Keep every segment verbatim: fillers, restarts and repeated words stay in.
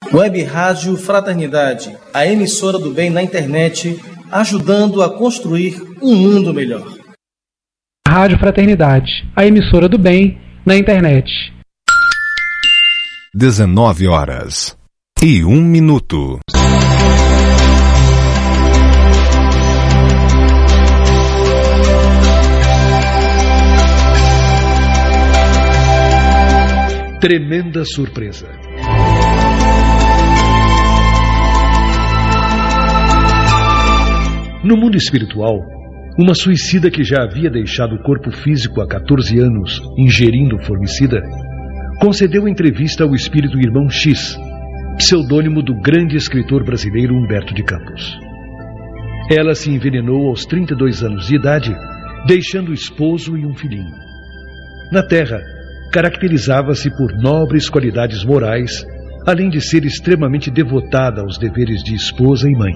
Web Rádio Fraternidade, a emissora do bem na internet, ajudando a construir um mundo melhor. Rádio Fraternidade, a emissora do bem na internet. dezenove horas e um minuto. Tremenda surpresa. No mundo espiritual, uma suicida que já havia deixado o corpo físico há quatorze anos, ingerindo formicida, concedeu entrevista ao espírito Irmão X, pseudônimo do grande escritor brasileiro Humberto de Campos. Ela se envenenou aos trinta e dois anos de idade, deixando o esposo e um filhinho. Na Terra, caracterizava-se por nobres qualidades morais, além de ser extremamente devotada aos deveres de esposa e mãe.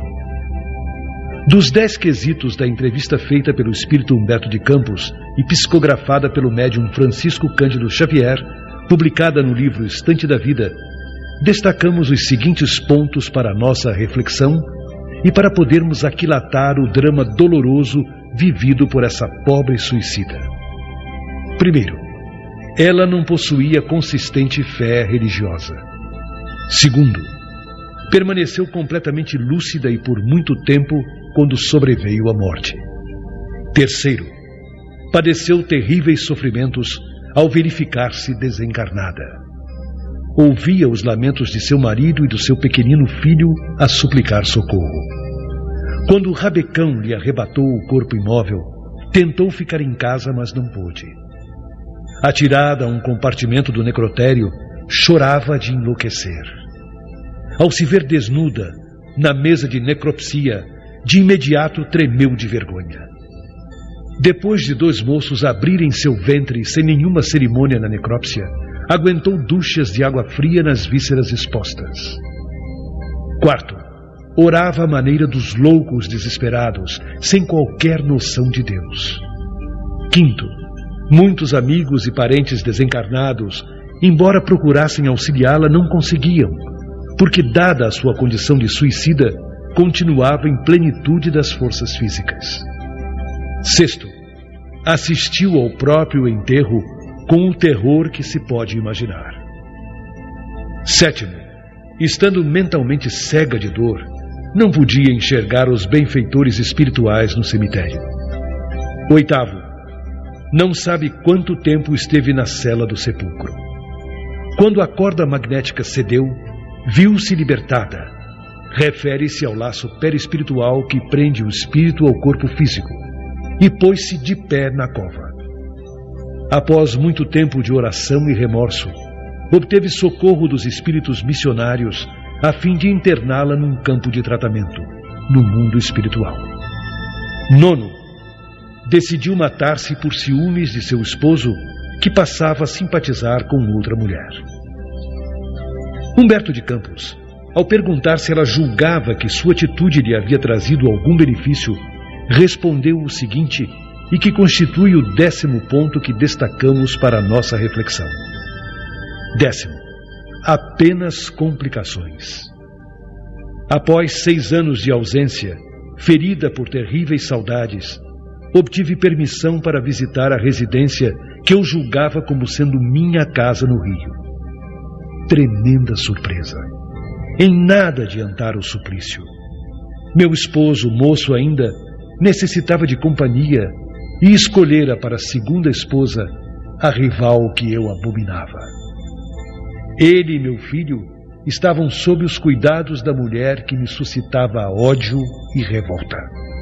Dos dez quesitos da entrevista feita pelo espírito Humberto de Campos e psicografada pelo médium Francisco Cândido Xavier, publicada no livro Estante da Vida, destacamos os seguintes pontos para a nossa reflexão e para podermos aquilatar o drama doloroso vivido por essa pobre suicida. Primeiro, ela não possuía consistente fé religiosa. Segundo, permaneceu completamente lúcida e por muito tempo quando sobreveio a morte. Terceiro, padeceu terríveis sofrimentos ao verificar-se desencarnada. Ouvia os lamentos de seu marido e do seu pequenino filho a suplicar socorro. Quando o rabecão lhe arrebatou o corpo imóvel, tentou ficar em casa, mas não pôde. Atirada a um compartimento do necrotério, chorava de enlouquecer. Ao se ver desnuda, na mesa de necropsia, de imediato tremeu de vergonha. Depois de dois moços abrirem seu ventre sem nenhuma cerimônia na necrópsia, aguentou duchas de água fria nas vísceras expostas. Quarto, orava à maneira dos loucos desesperados, sem qualquer noção de Deus. Quinto, muitos amigos e parentes desencarnados, embora procurassem auxiliá-la, não conseguiam, porque, dada a sua condição de suicida, continuava em plenitude das forças físicas. Sexto, assistiu ao próprio enterro com o terror que se pode imaginar. Sétimo, estando mentalmente cega de dor, não podia enxergar os benfeitores espirituais no cemitério. Oitavo, não sabe quanto tempo esteve na cela do sepulcro. Quando a corda magnética cedeu, viu-se libertada. Refere-se ao laço perispiritual que prende o espírito ao corpo físico, e pôs-se de pé na cova. Após muito tempo de oração e remorso, obteve socorro dos espíritos missionários a fim de interná-la num campo de tratamento, no mundo espiritual. Nono, decidiu matar-se por ciúmes de seu esposo, que passava a simpatizar com outra mulher. Humberto de Campos, ao perguntar se ela julgava que sua atitude lhe havia trazido algum benefício, respondeu o seguinte, e que constitui o décimo ponto que destacamos para a nossa reflexão. Décimo, apenas complicações. Após seis anos de ausência, ferida por terríveis saudades, obtive permissão para visitar a residência que eu julgava como sendo minha casa no Rio. Tremenda surpresa. Em nada adiantara o suplício. Meu esposo, moço ainda, necessitava de companhia e escolhera para segunda esposa a rival que eu abominava. Ele e meu filho estavam sob os cuidados da mulher que me suscitava ódio e revolta.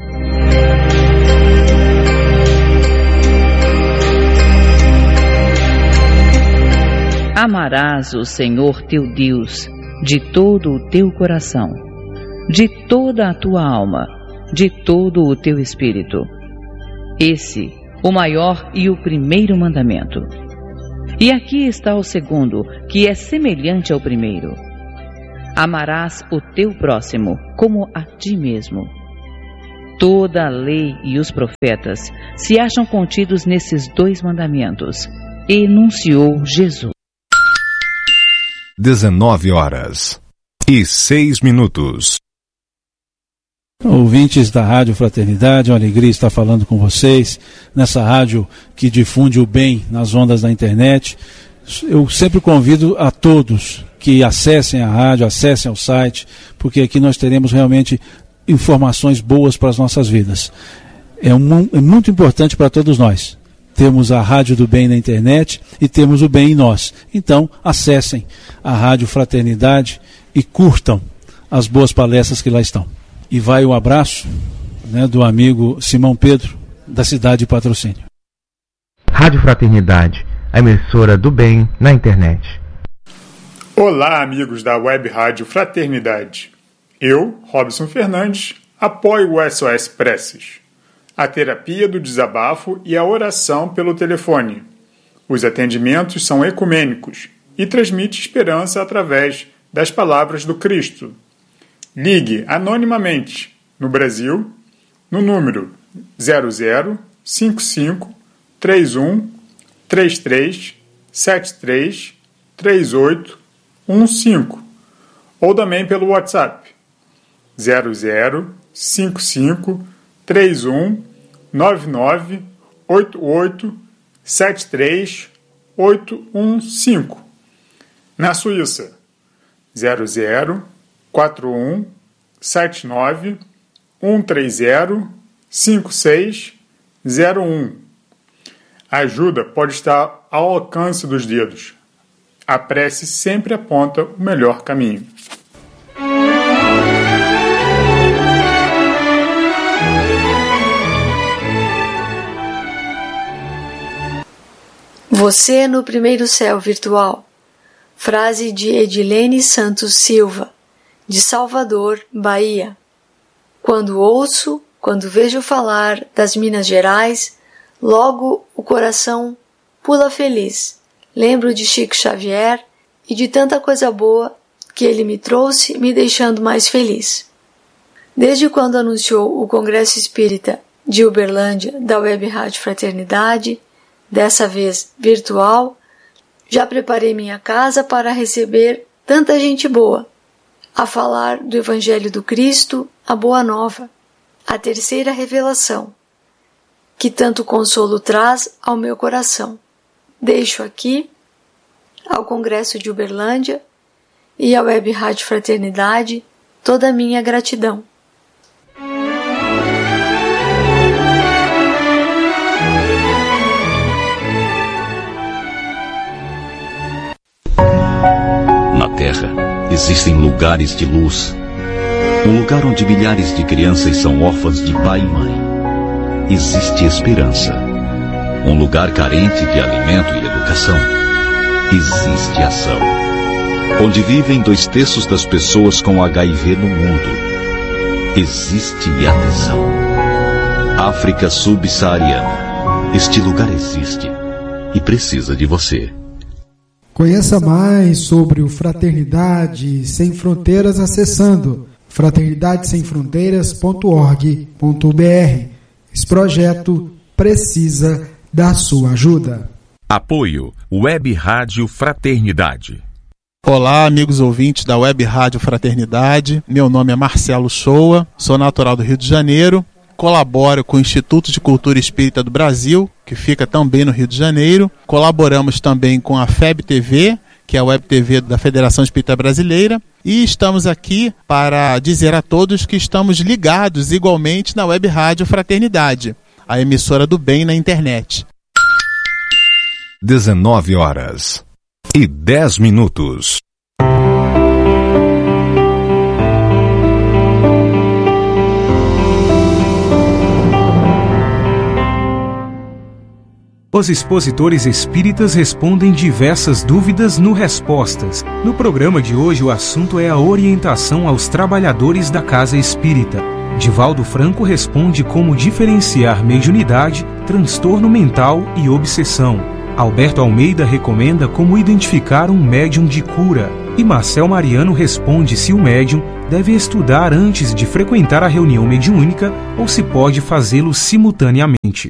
Amarás o Senhor teu Deus de todo o teu coração, de toda a tua alma, de todo o teu espírito. Esse, o maior e o primeiro mandamento. E aqui está o segundo, que é semelhante ao primeiro. Amarás o teu próximo como a ti mesmo. Toda a lei e os profetas se acham contidos nesses dois mandamentos, enunciou Jesus. dezenove horas e seis minutos. Ouvintes da Rádio Fraternidade, é uma alegria estar falando com vocês nessa rádio que difunde o bem nas ondas da internet. Eu sempre convido a todos que acessem a rádio, acessem o site, porque aqui nós teremos realmente informações boas para as nossas vidas. É, um, é muito importante para todos nós. Temos a Rádio do Bem na internet e temos o bem em nós. Então, acessem a Rádio Fraternidade e curtam as boas palestras que lá estão. E vai um abraço, né, do amigo Simão Pedro, da cidade de Patrocínio. Rádio Fraternidade, a emissora do bem na internet. Olá, amigos da Web Rádio Fraternidade. Eu, Robson Fernandes, apoio o S O S Preces, a terapia do desabafo e a oração pelo telefone. Os atendimentos são ecumênicos e transmite esperança através das palavras do Cristo. Ligue anonimamente no Brasil no número zero zero cinco cinco três um três três sete três três oito um cinco ou também pelo WhatsApp zero zero cinco cinco três um nove nove oito oito sete três oito um cinco. Na Suíça, zero zero quatro um sete nove um três zero cinco seis zero um. A ajuda pode estar ao alcance dos dedos. A prece sempre aponta o melhor caminho. Você no primeiro céu virtual. Frase de Edilene Santos Silva, de Salvador, Bahia. Quando ouço, quando vejo falar das Minas Gerais, logo o coração pula feliz. Lembro de Chico Xavier e de tanta coisa boa que ele me trouxe, me deixando mais feliz. Desde quando anunciou o Congresso Espírita de Uberlândia da Web Rádio Fraternidade, dessa vez virtual, já preparei minha casa para receber tanta gente boa, a falar do Evangelho do Cristo, a Boa Nova, a terceira revelação, que tanto consolo traz ao meu coração. Deixo aqui, ao Congresso de Uberlândia e à Web Rádio Fraternidade, toda a minha gratidão. Na Terra, existem lugares de luz. Um lugar onde milhares de crianças são órfãs de pai e mãe. Existe esperança. Um lugar carente de alimento e educação. Existe ação. Onde vivem dois terços das pessoas com H I V no mundo. Existe atenção. África subsaariana. Este lugar existe e precisa de você. Conheça mais sobre o Fraternidade Sem Fronteiras acessando fraternidade sem fronteiras ponto org ponto br. Esse projeto precisa da sua ajuda. Apoio Web Rádio Fraternidade. Olá, amigos ouvintes da Web Rádio Fraternidade. Meu nome é Marcelo Shoa, sou natural do Rio de Janeiro. Colaboro com o Instituto de Cultura Espírita do Brasil, que fica também no Rio de Janeiro. Colaboramos também com a F E B T V, que é a Web T V da Federação Espírita Brasileira. E estamos aqui para dizer a todos que estamos ligados igualmente na Web Rádio Fraternidade, a emissora do bem na internet. dezenove horas e dez minutos. Os expositores espíritas respondem diversas dúvidas no Respostas. No programa de hoje, o assunto é a orientação aos trabalhadores da Casa Espírita. Divaldo Franco responde como diferenciar mediunidade, transtorno mental e obsessão. Alberto Almeida recomenda como identificar um médium de cura. E Marcel Mariano responde se o médium deve estudar antes de frequentar a reunião mediúnica ou se pode fazê-lo simultaneamente.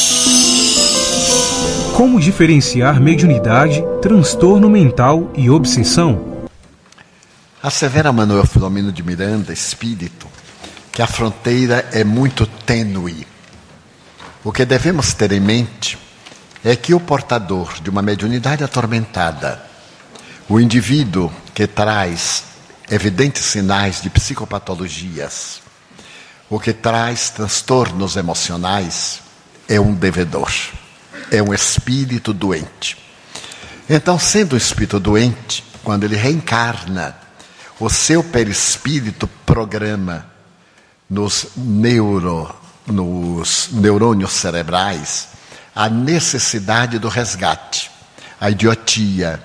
Como diferenciar mediunidade, transtorno mental e obsessão? Assevera Manuel Filomeno de Miranda, espírito, que a fronteira é muito tênue. O que devemos ter em mente é que o portador de uma mediunidade atormentada, o indivíduo que traz evidentes sinais de psicopatologias, o que traz transtornos emocionais, é um devedor, é um espírito doente. Então, sendo um espírito doente, quando ele reencarna, o seu perispírito programa nos, neuro, nos neurônios cerebrais a necessidade do resgate, a idiotia,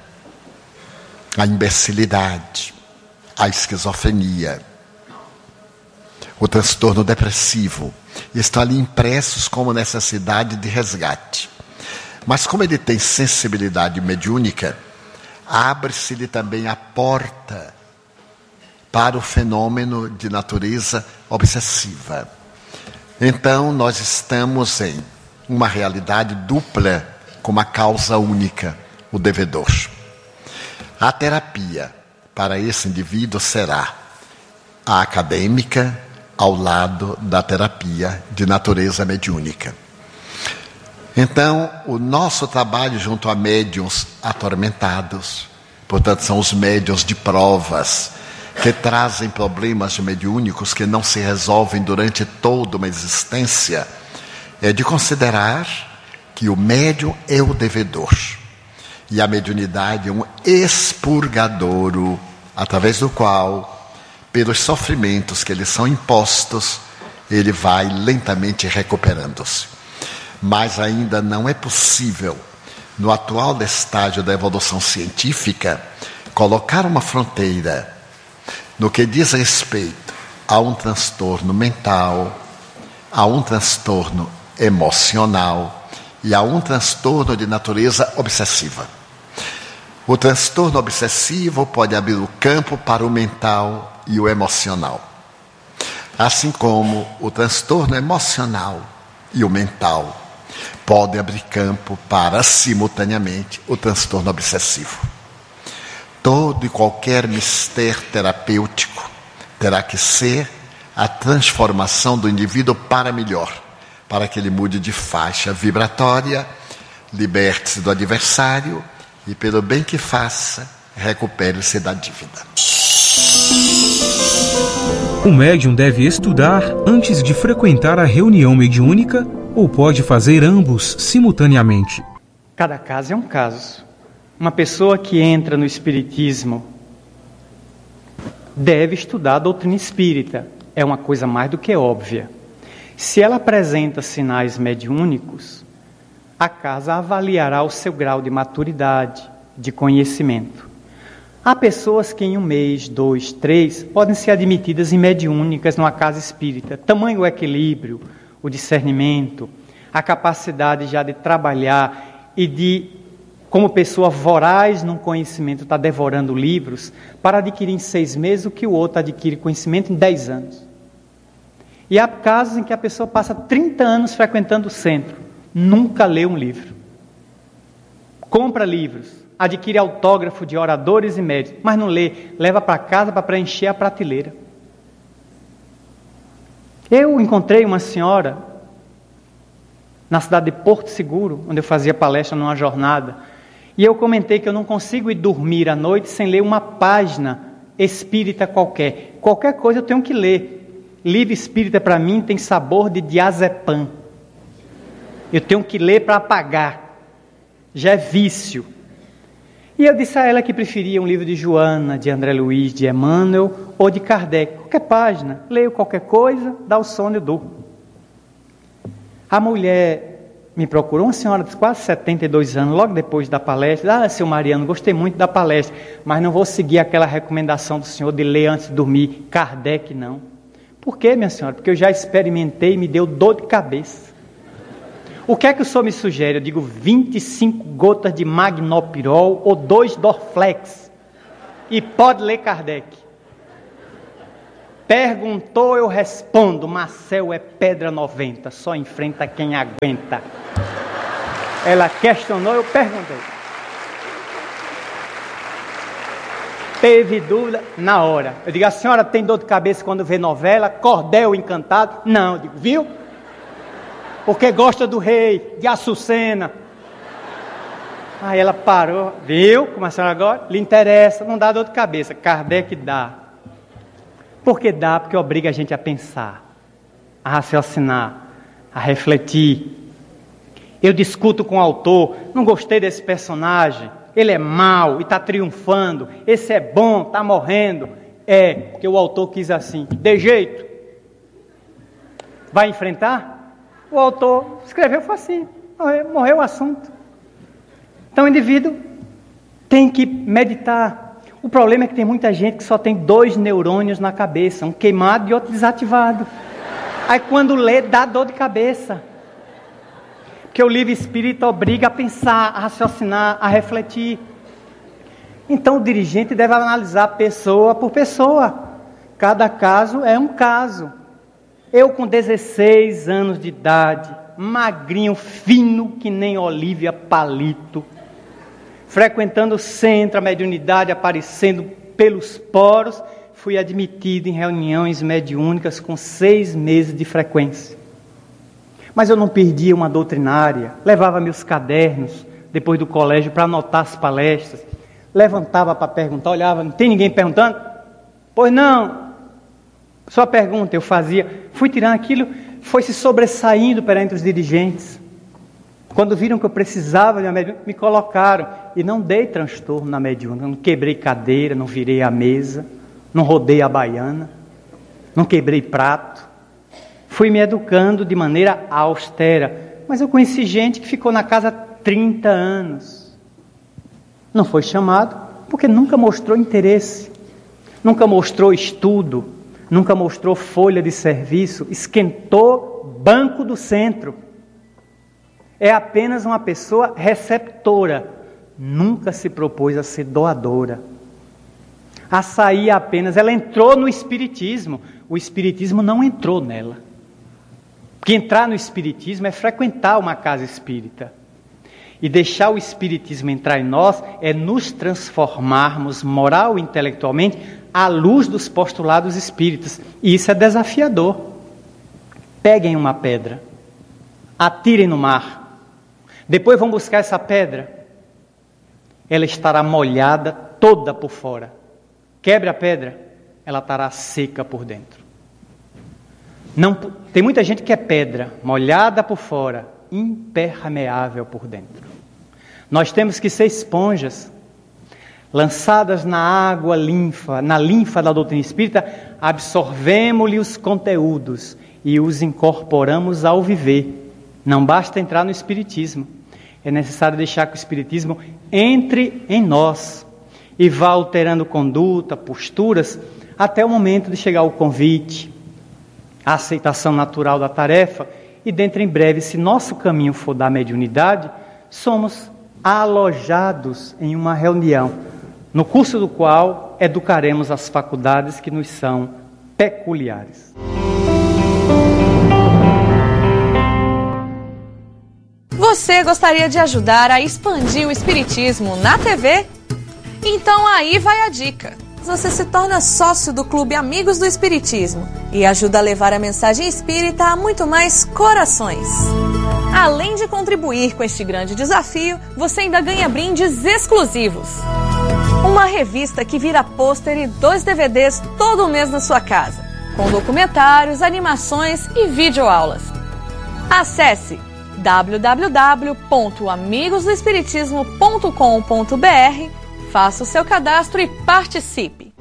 a imbecilidade, a esquizofrenia, o transtorno depressivo. Estão ali impressos como necessidade de resgate. Mas como ele tem sensibilidade mediúnica, abre-se-lhe também a porta para o fenômeno de natureza obsessiva. Então, nós estamos em uma realidade dupla com uma causa única, o devedor. A terapia para esse indivíduo será a acadêmica ao lado da terapia de natureza mediúnica. Então, o nosso trabalho junto a médiuns atormentados, portanto, são os médiuns de provas, que trazem problemas mediúnicos que não se resolvem durante toda uma existência, é de considerar que o médium é o devedor. E a mediunidade é um expurgadouro, através do qual, pelos sofrimentos que lhe são impostos, ele vai lentamente recuperando-se. Mas ainda não é possível, no atual estágio da evolução científica, colocar uma fronteira no que diz respeito a um transtorno mental, a um transtorno emocional e a um transtorno de natureza obsessiva. O transtorno obsessivo pode abrir o campo para o mental e o emocional, assim como o transtorno emocional e o mental podem abrir campo para, simultaneamente, o transtorno obsessivo. Todo e qualquer mistério terapêutico terá que ser a transformação do indivíduo para melhor, para que ele mude de faixa vibratória, liberte-se do adversário e, pelo bem que faça, recupere-se da dívida. O médium deve estudar antes de frequentar a reunião mediúnica ou pode fazer ambos simultaneamente? Cada caso é um caso. Uma pessoa que entra no espiritismo deve estudar a doutrina espírita. É uma coisa mais do que óbvia. Se ela apresenta sinais mediúnicos, a casa avaliará o seu grau de maturidade, de conhecimento. Há pessoas que em um mês, dois, três, podem ser admitidas em mediúnicas numa casa espírita. Tamanho o equilíbrio, o discernimento, a capacidade já de trabalhar e de, como pessoa voraz num conhecimento, está devorando livros, para adquirir em seis meses o que o outro adquire conhecimento em dez anos. E há casos em que a pessoa passa trinta anos frequentando o centro, nunca lê um livro. Compra livros, adquire autógrafo de oradores e médicos, mas não lê, leva para casa para preencher a prateleira. Eu encontrei uma senhora na cidade de Porto Seguro, onde eu fazia palestra numa jornada, e eu comentei que eu não consigo ir dormir à noite sem ler uma página espírita qualquer. Qualquer coisa eu tenho que ler. Livro espírita para mim tem sabor de diazepam. Eu tenho que ler para apagar. Já é vício. E eu disse a ela que preferia um livro de Joana, de André Luiz, de Emmanuel ou de Kardec. Qualquer página, leio qualquer coisa, dá o sono e durmo. A mulher me procurou, uma senhora de quase setenta e dois anos, logo depois da palestra. Ah, seu Mariano, gostei muito da palestra, mas não vou seguir aquela recomendação do senhor de ler antes de dormir. Kardec, não. Por quê, minha senhora? Porque eu já experimentei e me deu dor de cabeça. O que é que o senhor me sugere? Eu digo vinte e cinco gotas de Magnopirol ou dois Dorflex. E pode ler Kardec. Perguntou, eu respondo. Marcel é pedra noventa, só enfrenta quem aguenta. Ela questionou, eu perguntei. Teve dúvida na hora. Eu digo, a senhora tem dor de cabeça quando vê novela? Cordel Encantado? Não, eu digo, viu? Porque gosta do rei, de Açucena. Aí ela parou, viu? Como a senhora agora? Lhe interessa, não dá dor de cabeça. Kardec dá. Por que dá? Porque obriga a gente a pensar, a raciocinar, a refletir. Eu discuto com o autor, não gostei desse personagem, ele é mau e está triunfando, esse é bom, está morrendo. É, porque o autor quis assim, de jeito. Vai enfrentar? O autor escreveu, foi assim, morreu, morreu o assunto. Então o indivíduo tem que meditar. O problema é que tem muita gente que só tem dois neurônios na cabeça, um queimado e outro desativado. Aí quando lê, dá dor de cabeça. Porque o livre espírito obriga a pensar, a raciocinar, a refletir. Então o dirigente deve analisar pessoa por pessoa. Cada caso é um caso. Eu com dezesseis anos de idade, magrinho, fino, que nem Olívia Palito, frequentando o centro, a mediunidade aparecendo pelos poros, fui admitido em reuniões mediúnicas com seis meses de frequência. Mas eu não perdia uma doutrinária, levava meus cadernos depois do colégio para anotar as palestras, levantava para perguntar, olhava, não tem ninguém perguntando? Pois não, só pergunta, eu fazia, fui tirando aquilo, foi se sobressaindo perante os dirigentes. Quando viram que eu precisava de uma mediúnica, me colocaram, e não dei transtorno na mediúnica, não quebrei cadeira, não virei a mesa, não rodei a baiana, não quebrei prato. Fui me educando de maneira austera, mas eu conheci gente que ficou na casa trinta anos. Não foi chamado porque nunca mostrou interesse, nunca mostrou estudo, nunca mostrou folha de serviço, esquentou banco do centro. É apenas uma pessoa receptora, nunca se propôs a ser doadora. A sair apenas, ela entrou no espiritismo, o espiritismo não entrou nela. Porque entrar no espiritismo é frequentar uma casa espírita. E deixar o espiritismo entrar em nós é nos transformarmos moral e intelectualmente à luz dos postulados espíritas. E isso é desafiador. Peguem uma pedra, atirem no mar, depois vão buscar essa pedra, ela estará molhada toda por fora. Quebre a pedra, ela estará seca por dentro. Não, tem muita gente que é pedra, molhada por fora, impermeável por dentro. Nós temos que ser esponjas, lançadas na água linfa, na linfa da doutrina espírita, absorvemos-lhe os conteúdos e os incorporamos ao viver. Não basta entrar no espiritismo, é necessário deixar que o espiritismo entre em nós e vá alterando conduta, posturas, até o momento de chegar ao convite, a aceitação natural da tarefa, e dentro em breve, se nosso caminho for da mediunidade, somos alojados em uma reunião, no curso do qual educaremos as faculdades que nos são peculiares. Você gostaria de ajudar a expandir o espiritismo na T V? Então aí vai a dica. Você se torna sócio do Clube Amigos do Espiritismo e ajuda a levar a mensagem espírita a muito mais corações. Além de contribuir com este grande desafio, você ainda ganha brindes exclusivos. Uma revista que vira pôster e dois D V Ds todo mês na sua casa, com documentários, animações e videoaulas. Acesse w w w ponto amigos do espiritismo ponto com ponto b r, faça o seu cadastro e participe.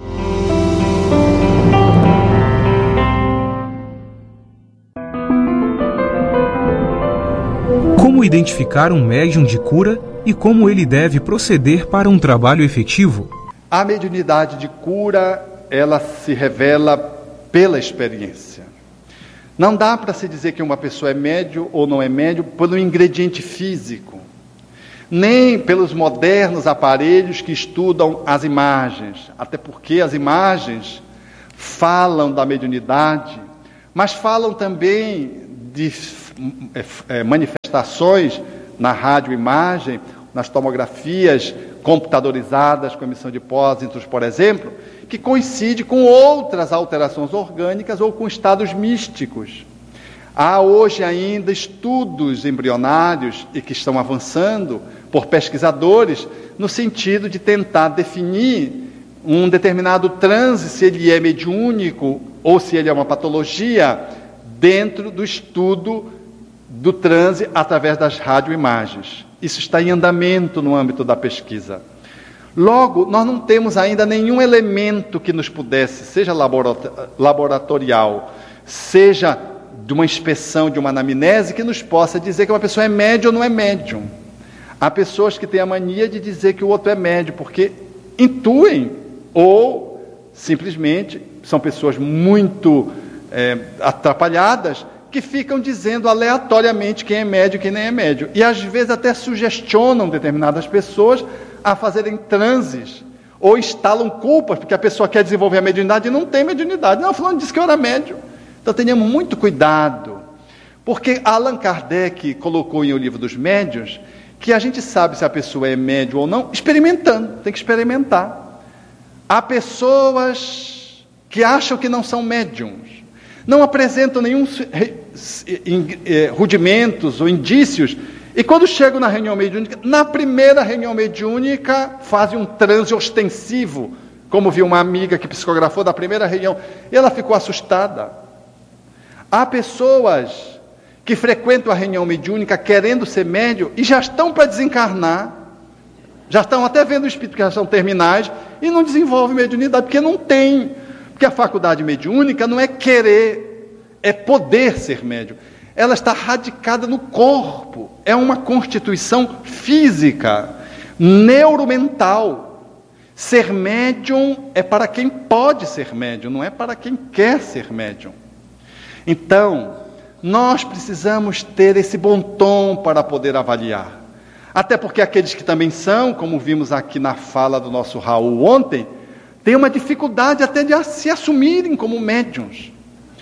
Como identificar um médium de cura e como ele deve proceder para um trabalho efetivo? A mediunidade de cura, ela se revela pela experiência. Não dá para se dizer que uma pessoa é médium ou não é médium pelo ingrediente físico, nem pelos modernos aparelhos que estudam as imagens, até porque as imagens falam da mediunidade, mas falam também de é, manifestações na radioimagem, nas tomografias computadorizadas, com emissão de pósitrons, por exemplo, que coincide com outras alterações orgânicas ou com estados místicos. Há hoje ainda estudos embrionários e que estão avançando por pesquisadores no sentido de tentar definir um determinado transe, se ele é mediúnico ou se ele é uma patologia, dentro do estudo do transe através das radioimagens. Isso está em andamento no âmbito da pesquisa. Logo, nós não temos ainda nenhum elemento que nos pudesse, seja laboratorial, seja de uma inspeção, de uma anamnese, que nos possa dizer que uma pessoa é médium ou não é médium. Há pessoas que têm a mania de dizer que o outro é médium, porque intuem, ou simplesmente são pessoas muito é, atrapalhadas, que ficam dizendo aleatoriamente quem é médium e quem nem é médium. E às vezes até sugestionam determinadas pessoas a fazerem transes, ou instalam culpas, porque a pessoa quer desenvolver a mediunidade e não tem mediunidade. Não, fulano disse que eu era médium. Então tenhamos muito cuidado, porque Allan Kardec colocou em O Livro dos Médiuns que a gente sabe se a pessoa é médium ou não experimentando, tem que experimentar. Há pessoas que acham que não são médiums, não apresentam nenhum rudimentos ou indícios, e quando chegam na reunião mediúnica, na primeira reunião mediúnica, fazem um transe ostensivo, como viu uma amiga que psicografou da primeira reunião, e ela ficou assustada. Há pessoas que frequentam a reunião mediúnica querendo ser médium e já estão para desencarnar, já estão até vendo o espírito que já são terminais e não desenvolvem mediunidade, porque não tem. Porque a faculdade mediúnica não é querer, é poder ser médium. Ela está radicada no corpo, é uma constituição física, neuromental. Ser médium é para quem pode ser médium, não é para quem quer ser médium. Então, nós precisamos ter esse bom tom para poder avaliar. Até porque aqueles que também são, como vimos aqui na fala do nosso Raul ontem, têm uma dificuldade até de se assumirem como médiuns.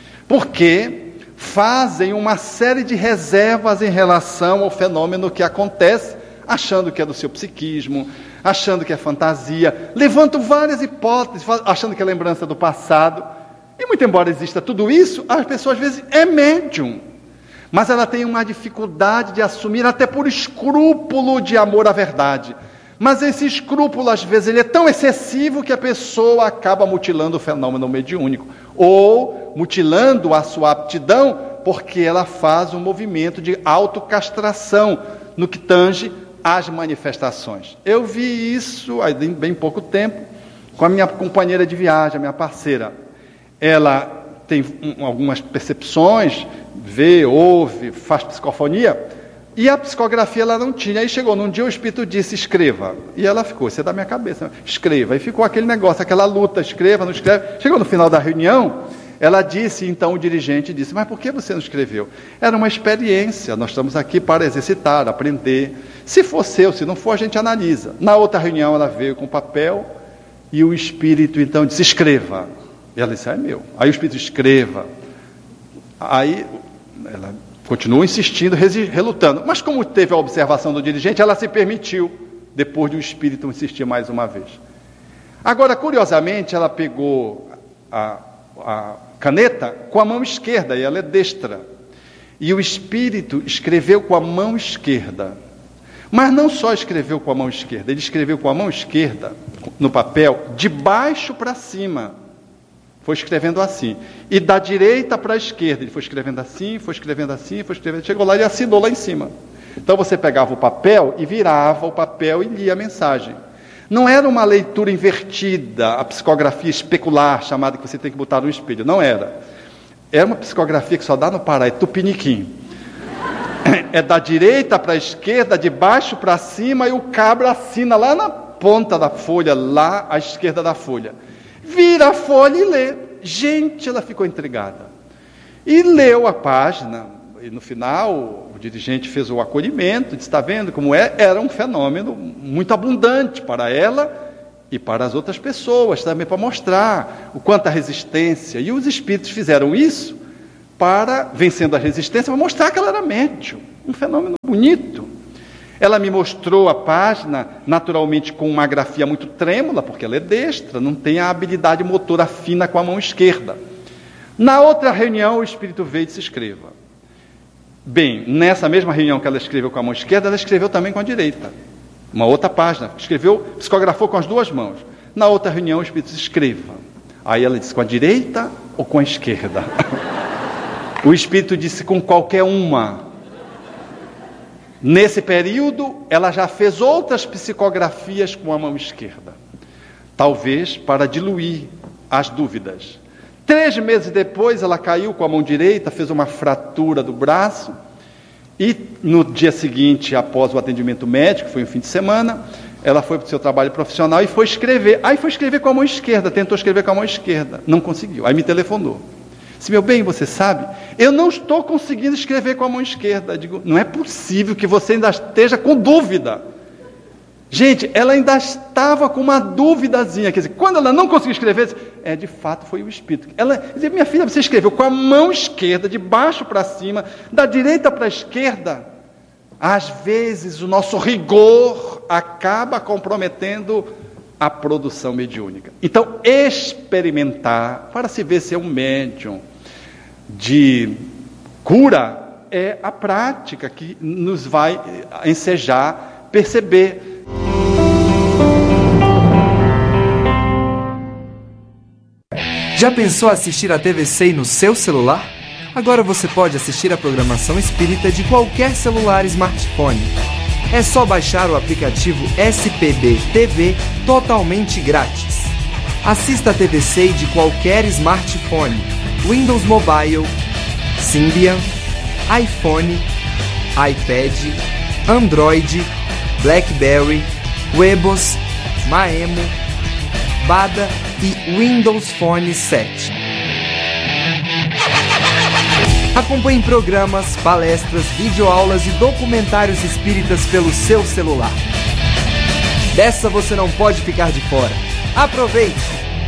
Porque fazem uma série de reservas em relação ao fenômeno que acontece, achando que é do seu psiquismo, achando que é fantasia, levantam várias hipóteses, achando que é lembrança do passado. E muito embora exista tudo isso, a pessoa às vezes é médium, mas ela tem uma dificuldade de assumir, até por escrúpulo de amor à verdade. Mas esse escrúpulo, às vezes, ele é tão excessivo que a pessoa acaba mutilando o fenômeno mediúnico, ou mutilando a sua aptidão, porque ela faz um movimento de autocastração no que tange às manifestações. Eu vi isso há bem pouco tempo com a minha companheira de viagem, a minha parceira. Ela tem um, algumas percepções, vê, ouve, faz psicofonia, e a psicografia ela não tinha. Aí chegou num dia, o espírito disse, escreva. E ela ficou, isso é da minha cabeça, escreva. E ficou aquele negócio, aquela luta, escreva, não escreve. Chegou no final da reunião, ela disse, então o dirigente disse, mas por que você não escreveu? Era uma experiência, nós estamos aqui para exercitar, aprender. Se for seu, se não for, a gente analisa. Na outra reunião ela veio com papel, e o espírito então disse, escreva. E ela disse, é meu. Aí o espírito escreva. Aí ela continua insistindo, relutando. Mas como teve a observação do dirigente, ela se permitiu, depois de o espírito insistir mais uma vez. Agora, curiosamente, ela pegou a, a caneta com a mão esquerda, e ela é destra. E o espírito escreveu com a mão esquerda. Mas não só escreveu com a mão esquerda, ele escreveu com a mão esquerda, no papel, de baixo para cima. Foi escrevendo assim. E da direita para a esquerda. Ele foi escrevendo assim, foi escrevendo assim, foi escrevendo. Chegou lá e assinou lá em cima. Então você pegava o papel e virava o papel e lia a mensagem. Não era uma leitura invertida, a psicografia especular, chamada que você tem que botar no espelho. Não era. Era uma psicografia que só dá no Pará, é tupiniquim. É da direita para a esquerda, de baixo para cima, e o cabra assina lá na ponta da folha, lá à esquerda da folha. Vira a folha e lê. Gente, ela ficou intrigada. E leu a página, e no final o dirigente fez o acolhimento, disse, está vendo como é? Era um fenômeno muito abundante para ela e para as outras pessoas, também para mostrar o quanto a resistência. E os espíritos fizeram isso para, vencendo a resistência, para mostrar que ela era médium. Um fenômeno bonito. Ela me mostrou a página, naturalmente com uma grafia muito trêmula, porque ela é destra, não tem a habilidade motora fina com a mão esquerda. Na outra reunião, o Espírito veio e disse: escreva. Bem, nessa mesma reunião que ela escreveu com a mão esquerda, ela escreveu também com a direita. Uma outra página, escreveu, psicografou com as duas mãos. Na outra reunião, o Espírito disse: escreva. Aí ela disse: com a direita ou com a esquerda? O Espírito disse: com qualquer uma. Nesse período, ela já fez outras psicografias com a mão esquerda, talvez para diluir as dúvidas. Três meses depois, ela caiu com a mão direita, fez uma fratura do braço, e no dia seguinte, após o atendimento médico, foi um fim de semana, ela foi para o seu trabalho profissional e foi escrever. Aí foi escrever com a mão esquerda, tentou escrever com a mão esquerda, não conseguiu. Aí me telefonou. Disse: meu bem, você sabe, eu não estou conseguindo escrever com a mão esquerda. Eu digo: não é possível que você ainda esteja com dúvida. Gente, ela ainda estava com uma duvidazinha. Quer dizer, quando ela não conseguiu escrever, é, de fato foi o Espírito. Ela dizia: minha filha, você escreveu com a mão esquerda, de baixo para cima, da direita para a esquerda. Às vezes o nosso rigor acaba comprometendo a produção mediúnica. Então, experimentar para se ver se é um médium de cura é a prática que nos vai ensejar perceber. Já pensou assistir a T V C no seu celular? Agora você pode assistir a programação espírita de qualquer celular e smartphone. É só baixar o aplicativo S P B T V totalmente grátis. Assista a T V C de qualquer smartphone, Windows Mobile, Symbian, iPhone, iPad, Android, BlackBerry, Webos, Maemo, Bada e Windows Phone sete. Acompanhe programas, palestras, videoaulas e documentários espíritas pelo seu celular. Dessa você não pode ficar de fora. Aproveite!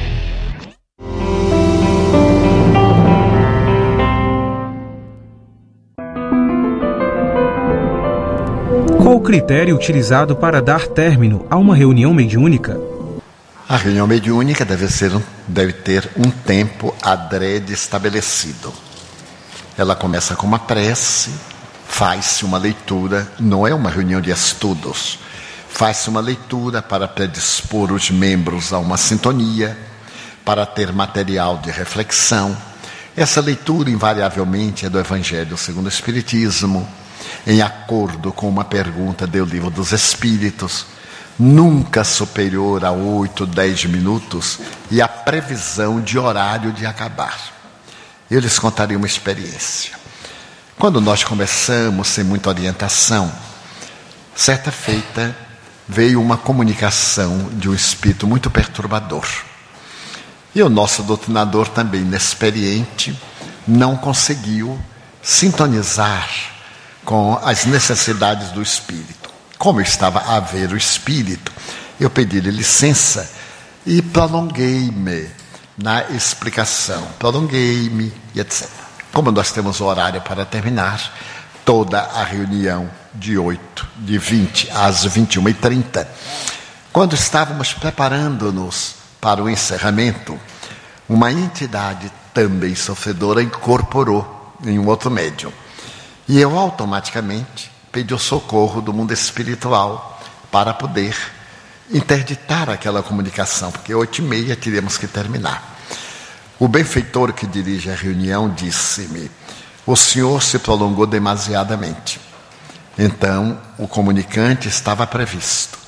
Qual o critério utilizado para dar término a uma reunião mediúnica? A reunião mediúnica deve, ser um, deve ter um tempo adrede estabelecido. Ela começa com uma prece, faz-se uma leitura, não é uma reunião de estudos, faz-se uma leitura para predispor os membros a uma sintonia, para ter material de reflexão. Essa leitura, invariavelmente, é do Evangelho segundo o Espiritismo, em acordo com uma pergunta do Livro dos Espíritos, nunca superior a oito, dez minutos, e a previsão de horário de acabar. Eu lhes contaria uma experiência. Quando nós começamos sem muita orientação, certa feita veio uma comunicação de um espírito muito perturbador. E o nosso doutrinador, também inexperiente, não conseguiu sintonizar com as necessidades do espírito. Como eu estava a ver o espírito, eu pedi-lhe licença e prolonguei-me na explicação, prolonguei-me e etcétera. Como nós temos o horário para terminar, toda a reunião de oito, de vinte às vinte e uma e trinta, quando estávamos preparando-nos para o encerramento, uma entidade também sofredora incorporou em um outro médium. E eu automaticamente pedi o socorro do mundo espiritual para poder interditar aquela comunicação, porque oito e meia teríamos que terminar. O benfeitor que dirige a reunião disse-me: o senhor se prolongou demasiadamente. Então, o comunicante estava previsto.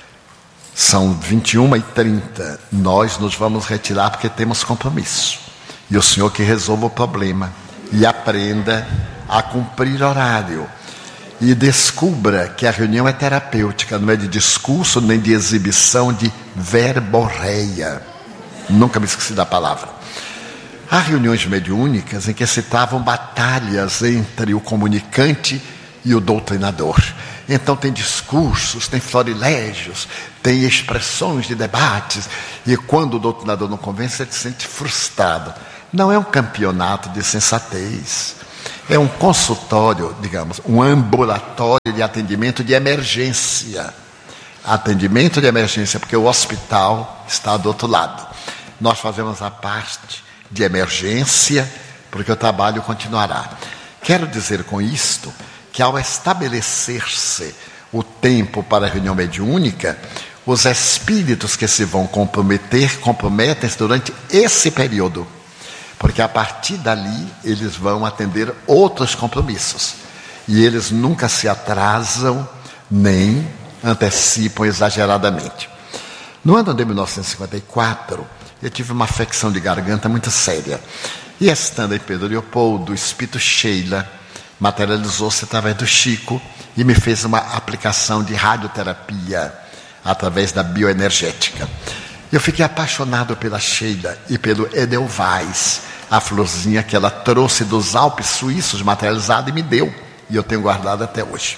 São vinte e uma e trinta, nós nos vamos retirar porque temos compromisso. E o senhor que resolva o problema e aprenda a cumprir horário. E descubra que a reunião é terapêutica, não é de discurso nem de exibição de verborreia. Nunca me esqueci da palavra. Há reuniões mediúnicas em que se travam batalhas entre o comunicante e o doutrinador. Então tem discursos, tem florilégios, tem expressões de debates. E quando o doutrinador não convence, ele se sente frustrado. Não é um campeonato de sensatez. É um consultório, digamos, um ambulatório de atendimento de emergência. Atendimento de emergência, porque o hospital está do outro lado. Nós fazemos a parte de emergência, porque o trabalho continuará. Quero dizer com isto que, ao estabelecer-se o tempo para a reunião mediúnica, os espíritos que se vão comprometer, comprometem-se durante esse período, porque a partir dali eles vão atender outros compromissos. E eles nunca se atrasam, nem antecipam exageradamente. No ano de mil novecentos e cinquenta e quatro, eu tive uma afecção de garganta muito séria. E estando em Pedro Leopoldo, o espírito Sheila materializou-se através do Chico e me fez uma aplicação de radioterapia através da bioenergética. Eu fiquei apaixonado pela Sheila e pelo Edelweiss, a florzinha que ela trouxe dos Alpes suíços materializada e me deu, e eu tenho guardado até hoje.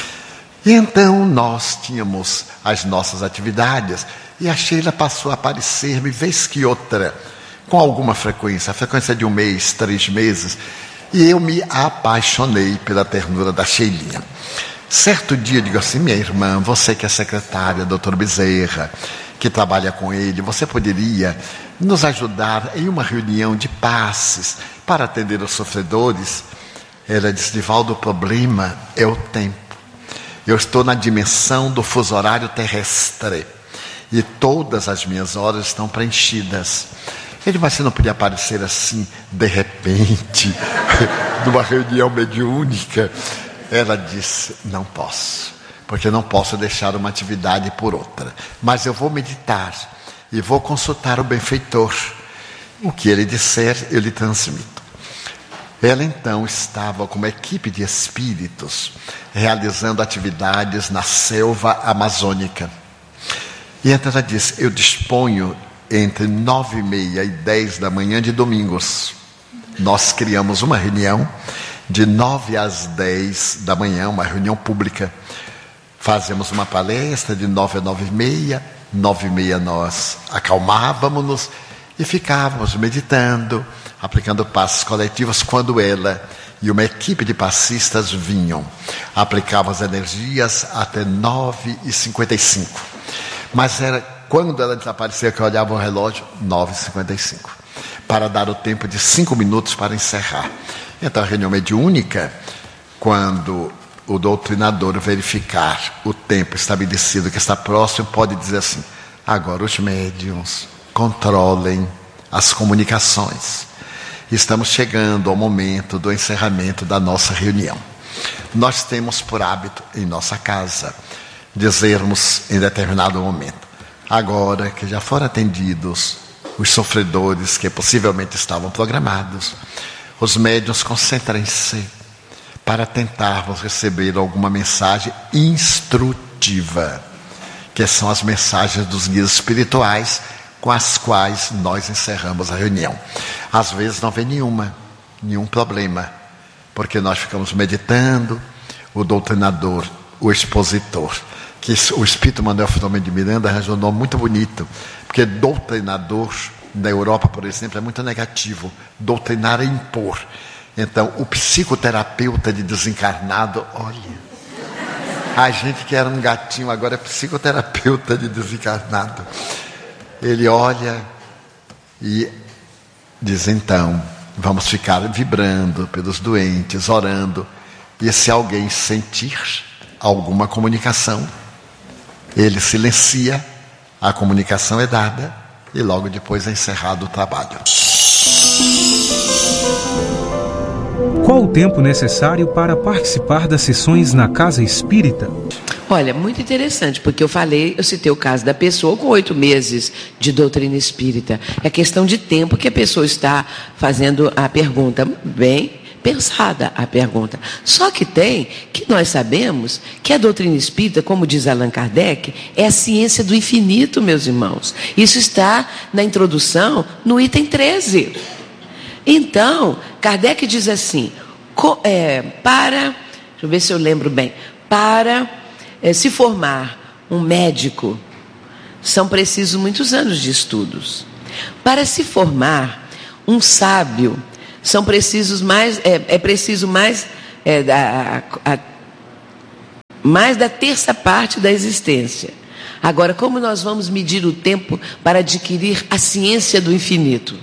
E então nós tínhamos as nossas atividades e a Sheila passou a aparecer-me vez que outra, com alguma frequência, a frequência de um mês, três meses, e eu me apaixonei pela ternura da Sheilinha. Certo dia, digo assim: minha irmã, você que é secretária, doutor Bezerra, que trabalha com ele, você poderia nos ajudar em uma reunião de passes para atender os sofredores? Ela disse: Divaldo, o problema é o tempo. Eu estou na dimensão do fuso horário terrestre e todas as minhas horas estão preenchidas. Ele, mas você não podia aparecer assim, de repente, numa reunião mediúnica? Ela disse: não posso, porque não posso deixar uma atividade por outra. Mas eu vou meditar e vou consultar o benfeitor. O que ele disser, eu lhe transmito. Ela então estava com uma equipe de espíritos realizando atividades na selva amazônica. E então ela disse: eu disponho entre nove e meia e dez da manhã de domingos. Nós criamos uma reunião de nove às dez da manhã, uma reunião pública. Fazemos uma palestra de nove a nove e meia, nove e meia nós acalmávamos-nos e ficávamos meditando, aplicando passos coletivos, quando ela e uma equipe de passistas vinham. Aplicavam as energias até nove e cinquenta e cinco. Mas era quando ela desaparecia que eu olhava o relógio, nove e cinquenta e cinco, para dar o tempo de cinco minutos para encerrar. Então a reunião mediúnica, quando o doutrinador verificar o tempo estabelecido que está próximo, pode dizer assim: agora os médiuns controlem as comunicações. Estamos chegando ao momento do encerramento da nossa reunião. Nós temos por hábito, em nossa casa, dizermos em determinado momento: agora que já foram atendidos os sofredores que possivelmente estavam programados, os médiuns concentrem-se para tentarmos receber alguma mensagem instrutiva, que são as mensagens dos guias espirituais com as quais nós encerramos a reunião. Às vezes não vem nenhuma, nenhum problema, porque nós ficamos meditando, o doutrinador, o expositor, que o Espírito Manuel Filomeno de Miranda arranjou um nome muito bonito, porque doutrinador, na Europa, por exemplo, é muito negativo. Doutrinar é impor. Então, o psicoterapeuta de desencarnado, olha, a gente que era um gatinho agora é psicoterapeuta de desencarnado. Ele olha e diz: então, vamos ficar vibrando pelos doentes, orando, e se alguém sentir alguma comunicação, ele silencia, a comunicação é dada e logo depois é encerrado o trabalho. Qual o tempo necessário para participar das sessões na Casa Espírita? Olha, muito interessante, porque eu falei, eu citei o caso da pessoa com oito meses de doutrina espírita. É questão de tempo que a pessoa está fazendo a pergunta. Bem pensada a pergunta. Só que tem, que nós sabemos, que a doutrina espírita, como diz Allan Kardec, é a ciência do infinito, meus irmãos. Isso está na introdução, no item treze. Então, Kardec diz assim, é, para, deixa eu ver se eu lembro bem, para é, se formar um médico, são precisos muitos anos de estudos. Para se formar um sábio, são precisos mais, é, é preciso mais, é, da, a, a, mais da terça parte da existência. Agora, como nós vamos medir o tempo para adquirir a ciência do infinito?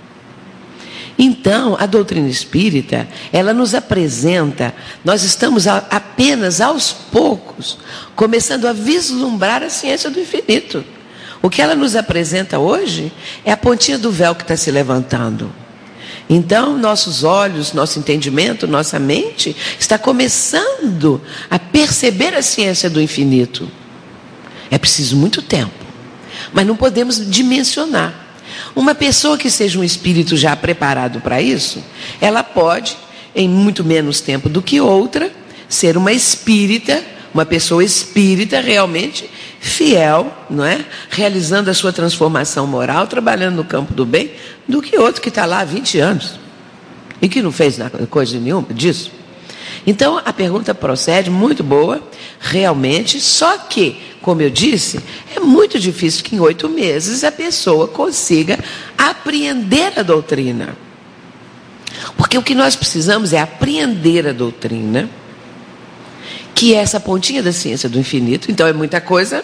Então, a doutrina espírita, ela nos apresenta, nós estamos a, apenas aos poucos, começando a vislumbrar a ciência do infinito. O que ela nos apresenta hoje é a pontinha do véu que está se levantando. Então, nossos olhos, nosso entendimento, nossa mente está começando a perceber a ciência do infinito. É preciso muito tempo, mas não podemos dimensionar. Uma pessoa que seja um espírito já preparado para isso, ela pode, em muito menos tempo do que outra, ser uma espírita, uma pessoa espírita realmente fiel, não é? Realizando a sua transformação moral, trabalhando no campo do bem, do que outro que está lá há vinte anos e que não fez coisa nenhuma disso. Então, a pergunta procede, muito boa, realmente, só que, como eu disse, é muito difícil que em oito meses a pessoa consiga apreender a doutrina. Porque o que nós precisamos é apreender a doutrina, que é essa pontinha da ciência do infinito, então é muita coisa,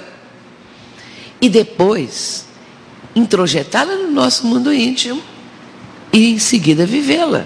e depois introjetá-la no nosso mundo íntimo e em seguida vivê-la.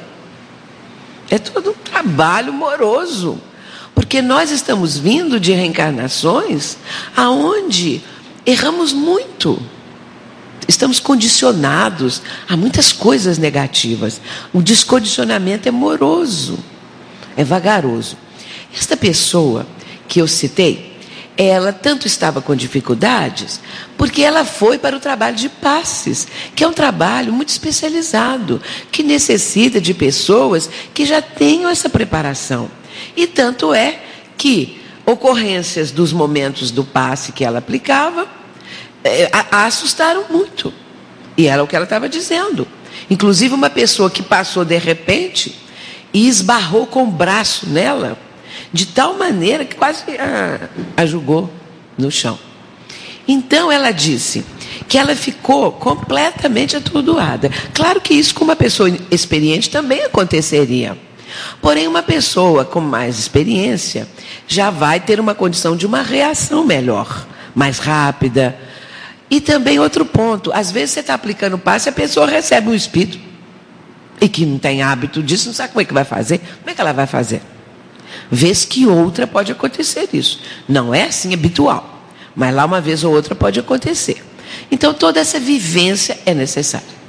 É todo um trabalho moroso, porque nós estamos vindo de reencarnações aonde erramos muito. Estamos condicionados a muitas coisas negativas. O descondicionamento é moroso, é vagaroso. Esta pessoa que eu citei, ela tanto estava com dificuldades, porque ela foi para o trabalho de passes, que é um trabalho muito especializado, que necessita de pessoas que já tenham essa preparação. E tanto é que ocorrências dos momentos do passe que ela aplicava é, a, a assustaram muito. E era o que ela estava dizendo. Inclusive uma pessoa que passou de repente e esbarrou com o braço nela, de tal maneira que quase a, a jogou no chão. Então ela disse que ela ficou completamente atordoada. Claro que isso com uma pessoa experiente também aconteceria. Porém, uma pessoa com mais experiência já vai ter uma condição de uma reação melhor, mais rápida. E também outro ponto, às vezes você está aplicando o passe e a pessoa recebe um espírito e que não tem hábito disso, não sabe como é que vai fazer. Como é que ela vai fazer? Vez que outra pode acontecer isso. Não é assim habitual, mas lá uma vez ou outra pode acontecer. Então toda essa vivência é necessária.